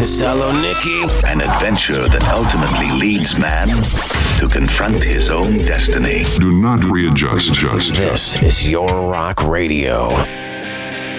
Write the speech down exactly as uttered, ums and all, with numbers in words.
Thessaloniki. An adventure that ultimately leads man to confront his own destiny. Do not readjust. Just, This is Your Rock Radio.